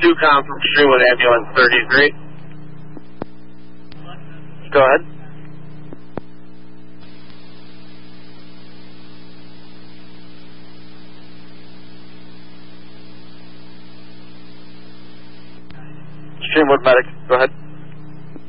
2Com from Streamwood Ambulance 33. Go ahead. Streamwood Medic, go ahead.